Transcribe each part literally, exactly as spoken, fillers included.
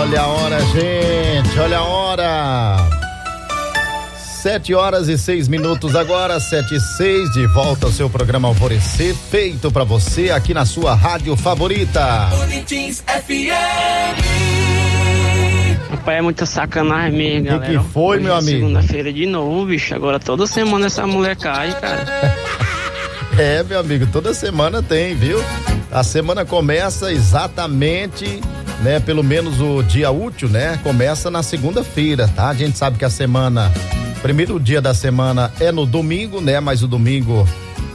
Olha a hora, gente, olha a hora. Sete horas e seis minutos agora, sete e seis, de volta ao seu programa Alvorecer, feito pra você aqui na sua rádio favorita. Boletins F M. Rapaz, é muita sacanagem mesmo, galera. O que, que foi, Hoje meu é amigo? Segunda-feira de novo, bicho. Agora toda semana essa mulher cai, cara. É, meu amigo, toda semana tem, viu? A semana começa exatamente, né? Pelo menos o dia útil, né? Começa na segunda-feira, tá? A gente sabe que a semana, primeiro dia da semana é no domingo, né? Mas o domingo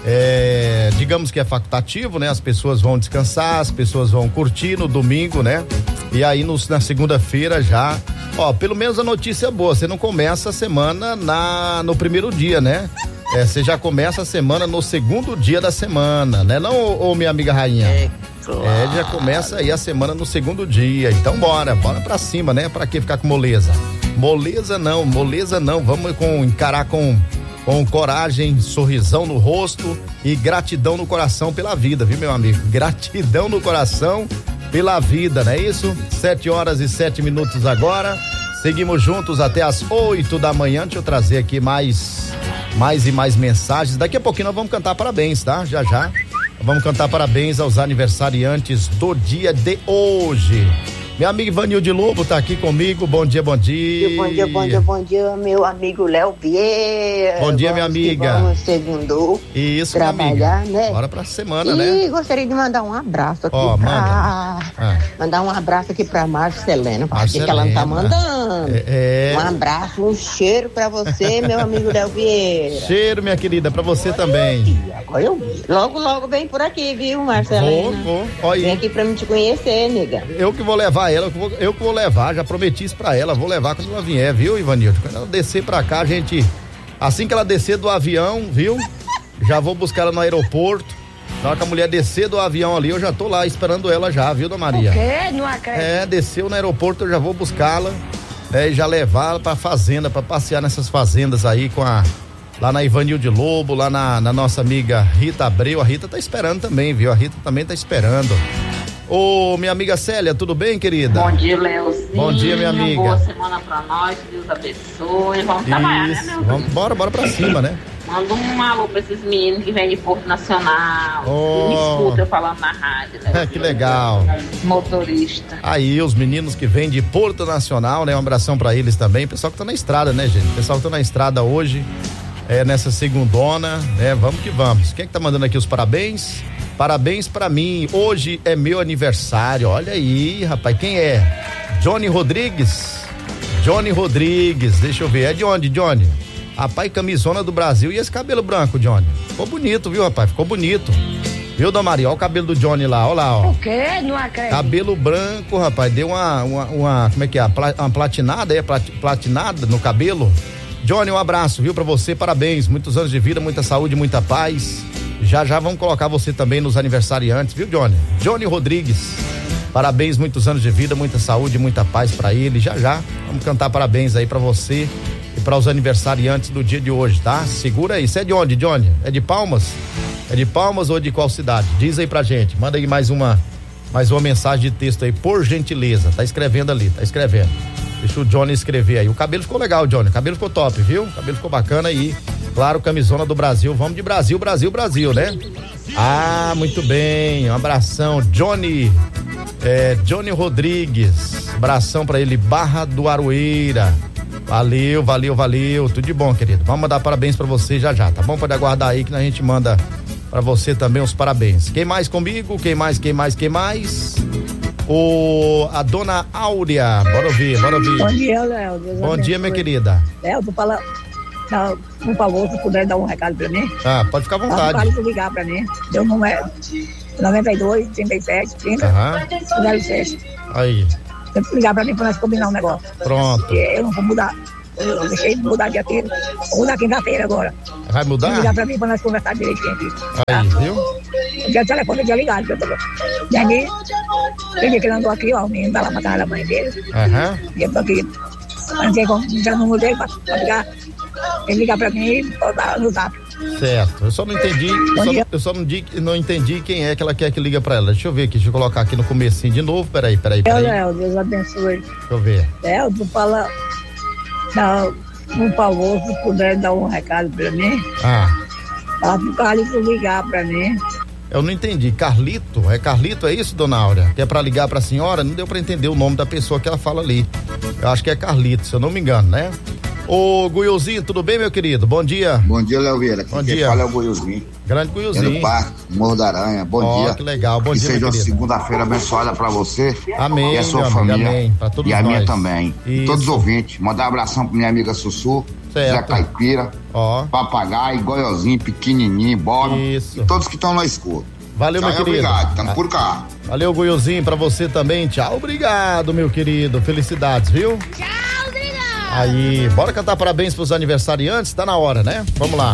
é, digamos que é facultativo, né? As pessoas vão descansar, as pessoas vão curtir no domingo, né? E aí no, na segunda-feira já, ó, pelo menos a notícia é boa, você não começa a semana na, no primeiro dia, né? É, você já começa a semana no segundo dia da semana, né? Não, ô, ô minha amiga rainha? É, claro. É, já começa aí a semana no segundo dia. Então bora, bora pra cima, né? Pra que ficar com moleza? Moleza não, moleza não. Vamos com, encarar com, com coragem, sorrisão no rosto e gratidão no coração pela vida, viu, meu amigo? Gratidão no coração pela vida, não é isso? Sete horas e sete minutos agora. Seguimos juntos até as oito da manhã. Deixa eu trazer aqui mais, mais e mais mensagens. Daqui a pouquinho nós vamos cantar parabéns, tá? Já já. Vamos cantar parabéns aos aniversariantes do dia de hoje. Meu amigo Ivanildo Lobo tá aqui comigo. Bom dia, bom dia. Bom dia, bom dia, bom dia, meu amigo Léo Vieira. Bom dia, minha amiga. Vamos segundou. Isso, trabalhar, minha amiga. né? Bora pra semana, e né? E gostaria de mandar um abraço aqui. Ó, pra... manda. Ah. Mandar um abraço aqui pra Marcelena. Marcelena. Que ela não tá mandando. É, é. Um abraço, um cheiro pra você, meu amigo Léo Vieira. Cheiro, minha querida, pra você agora também. Eu, agora eu vi. Logo, logo vem por aqui, viu, Marcelena? Vou, vou. Vem aqui pra me te conhecer, nega. Eu que vou levar ela, eu que vou, eu que vou levar, já prometi isso pra ela, vou levar quando ela vier, viu, Ivanildo? Quando ela descer pra cá, a gente, assim que ela descer do avião, viu? Já vou buscar ela no aeroporto. Na hora que a mulher descer do avião ali, eu já tô lá esperando ela já, viu, dona Maria? O quê? Não acredito. É, desceu no aeroporto, eu já vou buscá-la, né, e já levar ela pra fazenda, pra passear nessas fazendas aí com a, lá na Ivanildo Lobo, lá na, na nossa amiga Rita Abreu. A Rita tá esperando também, viu? A Rita também tá esperando. Ô, minha amiga Célia, tudo bem, querida? Bom dia, Leozinho. Bom dia, minha amiga. Boa semana pra nós, Deus abençoe. Vamos trabalhar, né, meu Vamos, bora, bora pra cima, né? Manda um alô pra esses meninos que vêm de Porto Nacional. Oh. Que me escutam falando na rádio, né? Que legal. Motorista. Aí, os meninos que vêm de Porto Nacional, né? Um abração pra eles também. Pessoal que tá na estrada, né, gente? Pessoal que tá na estrada hoje, é, nessa segundona, né? Vamos que vamos. Quem é que tá mandando aqui os parabéns? Parabéns pra mim, hoje é meu aniversário, olha aí, rapaz, quem é? Johnny Rodrigues, Johnny Rodrigues, deixa eu ver, é de onde, Johnny? Rapaz, camisona do Brasil, e esse cabelo branco, Johnny? Ficou bonito, viu, rapaz, ficou bonito, viu, Dona Maria, olha o cabelo do Johnny lá, olha lá, ó. O quê? Não acredito. Cabelo branco, rapaz, deu uma, uma, uma como é que é, uma platinada, é, platinada no cabelo. Johnny, um abraço, viu, pra você, parabéns, muitos anos de vida, muita saúde, muita paz. Já já vamos colocar você também nos aniversariantes, viu, Johnny? Johnny Rodrigues, parabéns, muitos anos de vida, muita saúde, muita paz pra ele. Já já vamos cantar parabéns aí pra você e para os aniversariantes do dia de hoje, tá? Segura aí, você é de onde, Johnny? É de Palmas? É de Palmas ou de qual cidade? Diz aí pra gente, manda aí mais uma mais uma mensagem de texto aí, por gentileza. Tá escrevendo ali, tá escrevendo. Deixa o Johnny escrever aí. O cabelo ficou legal, Johnny, o cabelo ficou top, viu? O cabelo ficou bacana aí. Claro, camisona do Brasil, vamos de Brasil, Brasil, Brasil, né? Ah, muito bem, um abração, Johnny, é, Johnny Rodrigues, abração pra ele, Barra do Aroeira, valeu, valeu, valeu, tudo de bom, querido, vamos mandar parabéns pra você já já, tá bom? Pode aguardar aí que a gente manda pra você também os parabéns. Quem mais comigo? Quem mais, quem mais, quem mais? O, a dona Áurea, bora ouvir, bora ouvir. Bom dia, Léo. Bom dia, minha querida. Léo, tô falando, tá, por favor, se puder dar um recado pra mim. Ah, pode ficar à vontade. Pode ligar pra mim. Meu número é noventa e dois, trinta e sete, trinta, zero sete. Aí. Tem que ligar pra mim pra nós combinar um negócio. Pronto. Eu não vou mudar. Eu deixei de mudar dia inteiro. Vou mudar quinta-feira agora. Vai mudar? Tem que ligar pra mim pra nós conversar direitinho aqui. Aí, tá? viu? O telefone já ligado, que eu tô. E aí, ele que ele andou aqui, ó, o menino tá lá pra casa da mãe dele. Aham. E eu tô aqui Já não mudei pra ligar. Ele ligar pra mim e botar no zap. Certo, eu só não entendi, eu só, não, eu só não, di, não entendi quem é que ela quer que liga pra ela. Deixa eu ver aqui, deixa eu colocar aqui no comecinho de novo, peraí, peraí, peraí. Léo, Deus abençoe. Deixa eu ver. Léo, tu fala, dá um favor, se puder dar um recado pra mim. Ah. Fala pro Carlito ligar pra mim. Eu não entendi, Carlito, é Carlito, é isso, dona Áurea? Que é pra ligar pra senhora? Não deu pra entender o nome da pessoa que ela fala ali. Eu acho que é Carlito, se eu não me engano, né? Ô, Guilzinho, tudo bem, meu querido? Bom dia. Bom dia, Léo Vieira. Bom Quem dia. fala é o Guilzinho. Grande Guilzinho. No Parque, Morro da Aranha. Bom oh, dia. Que legal, bom que dia, seja uma querido. segunda-feira abençoada pra você. Amém. E a sua amigo, família. amém. Pra todos e a nós. minha também. Isso. Todos os ouvintes. Mandar um abração pra minha amiga Sussu, certo. Zé Caipira, oh. Papagaio, Goiozinho, Pequenininho, Bob. Isso. E todos que estão na escuta. Valeu, tchau, meu querido. Obrigado, tamo por cá. Valeu, Guilzinho, pra você também. Tchau, obrigado, meu querido. Felicidades, viu? Tchau, obrigado. Aí, bora cantar parabéns pros aniversariantes? Tá na hora, né? Vamos lá.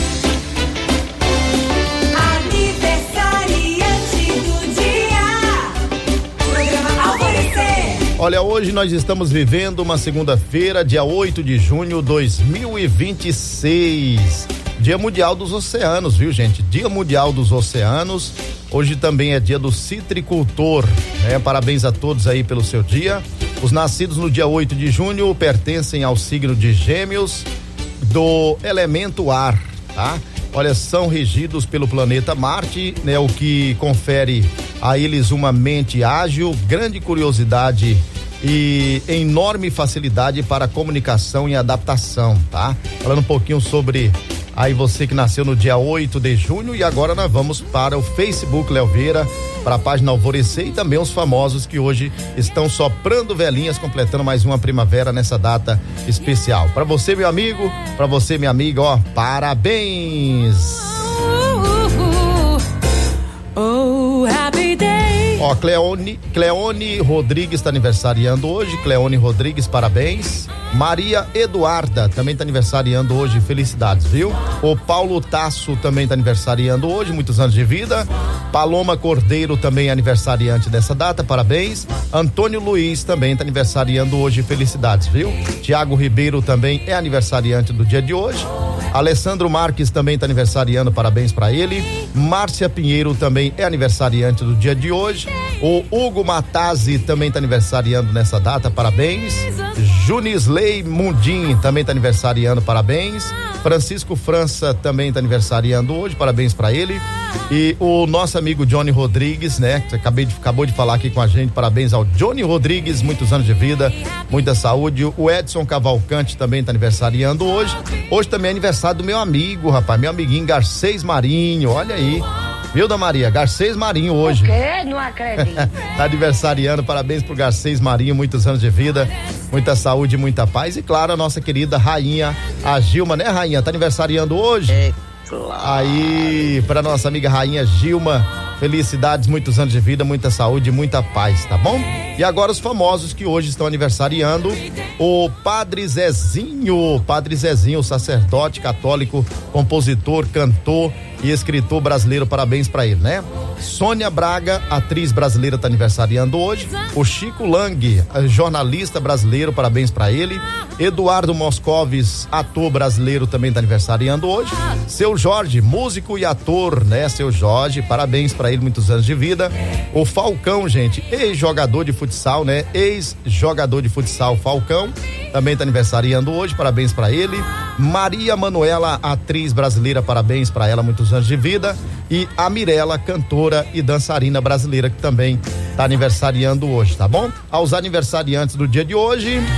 Aniversariante do dia. Programa Alvorecer. Olha, hoje nós estamos vivendo uma segunda-feira, dia oito de junho de dois mil e vinte e seis. Dia Mundial dos Oceanos, viu, gente? Dia Mundial dos Oceanos. Hoje também é dia do citricultor, né? Parabéns a todos aí pelo seu dia. Os nascidos no dia oito de junho pertencem ao signo de Gêmeos do elemento ar, tá? Olha, são regidos pelo planeta Marte, né? O que confere a eles uma mente ágil, grande curiosidade e enorme facilidade para comunicação e adaptação, tá? Falando um pouquinho sobre aí você que nasceu no dia oito de junho, e agora nós vamos para o Facebook Léo Vieira, para a página Alvorecer, e também os famosos que hoje estão soprando velhinhas, completando mais uma primavera nessa data especial. Para você, meu amigo, para você, minha amiga, ó, parabéns! Oh, happy day. Ó, Cleone, Cleone Rodrigues está aniversariando hoje. Cleone Rodrigues, parabéns. Maria Eduarda também está aniversariando hoje, felicidades, viu? O Paulo Tasso também está aniversariando hoje, muitos anos de vida. Paloma Cordeiro também é aniversariante dessa data, parabéns. Antônio Luiz também está aniversariando hoje, felicidades, viu? Tiago Ribeiro também é aniversariante do dia de hoje. Alessandro Marques também está aniversariando, parabéns para ele. Márcia Pinheiro também é aniversariante do dia de hoje. O Hugo Matazzi também está aniversariando nessa data, parabéns. Junisley Mundim também está aniversariando, parabéns. Francisco França também está aniversariando hoje, parabéns para ele. E o nosso amigo Johnny Rodrigues, né? Que acabei de, acabou de falar aqui com a gente, parabéns ao Johnny Rodrigues, muitos anos de vida, muita saúde. O Edson Cavalcante também está aniversariando hoje. Hoje também é aniversário do meu amigo, rapaz, meu amiguinho Garcês Marinho, olha aí. Viu, da Maria? Garcês Marinho hoje. O quê? Não acredito. Tá aniversariando, parabéns pro Garcês Marinho, muitos anos de vida, muita saúde, muita paz. E claro, a nossa querida rainha, a Gilma, né, rainha? Tá aniversariando hoje? É claro. Aí, pra nossa amiga rainha Gilma, felicidades, muitos anos de vida, muita saúde, muita paz, tá bom? E agora os famosos que hoje estão aniversariando: o Padre Zezinho, Padre Zezinho, sacerdote católico, compositor, cantor e escritor brasileiro, parabéns pra ele, né? Sônia Braga, atriz brasileira, tá aniversariando hoje. O Chico Lang, jornalista brasileiro, parabéns pra ele. Eduardo Moscovis, ator brasileiro, também tá aniversariando hoje. Seu Jorge, músico e ator, né? Seu Jorge, parabéns pra ele, muitos anos de vida. O Falcão, gente, ex-jogador de futsal, né? Ex-jogador de futsal, Falcão, também tá aniversariando hoje, parabéns pra ele. Maria Manuela, atriz brasileira, parabéns pra ela, muitos anos de vida. E a Mirella, cantora e dançarina brasileira, que também tá aniversariando hoje, tá bom? Aos aniversariantes do dia de hoje,